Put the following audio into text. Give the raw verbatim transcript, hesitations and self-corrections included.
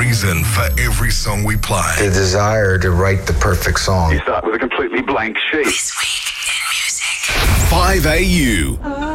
reason for every song we play. The desire to write the perfect song. You start with a completely blank sheet. This week in music. five A U.